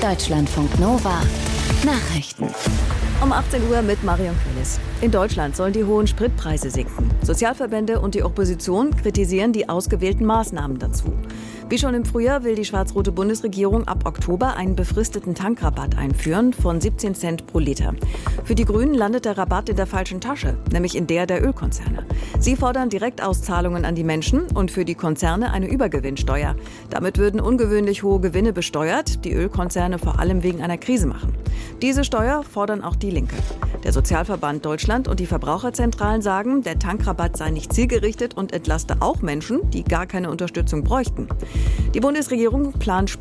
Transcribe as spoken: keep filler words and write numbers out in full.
Deutschlandfunk Nova Nachrichten. Um achtzehn Uhr mit Marion Quillis. In Deutschland sollen die hohen Spritpreise sinken. Sozialverbände und die Opposition kritisieren die ausgewählten Maßnahmen dazu. Wie schon im Frühjahr will die schwarz-rote Bundesregierung ab Oktober einen befristeten Tankrabatt einführen von siebzehn Cent pro Liter. Für die Grünen landet der Rabatt in der falschen Tasche, nämlich in der der Ölkonzerne. Sie fordern Direktauszahlungen an die Menschen und für die Konzerne eine Übergewinnsteuer. Damit würden ungewöhnlich hohe Gewinne besteuert, die Ölkonzerne vor allem wegen einer Krise machen. Diese Steuer fordern auch die Linke. Der Sozialverband Deutschland und die Verbraucherzentralen sagen, der Tankrabatt sei nicht zielgerichtet und entlaste auch Menschen, die gar keine Unterstützung bräuchten. Die Bundesregierung plant